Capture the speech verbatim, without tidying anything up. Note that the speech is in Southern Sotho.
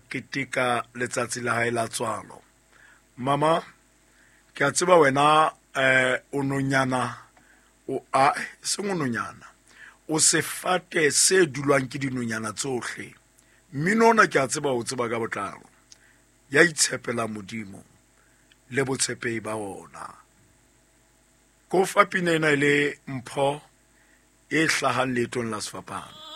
keteka letsatsi la hae la tswalo. Mama, ke a tseba wena eh o nonyana o a seng o nonyana o se fate se dulwang ke dinonyana tsohle. Minona ke a tseba o tseba ka botlalo ya itshepela modimo le botshepehi ba ona. Ko fa pina ena ile mpho e hlahang letong la sefapano.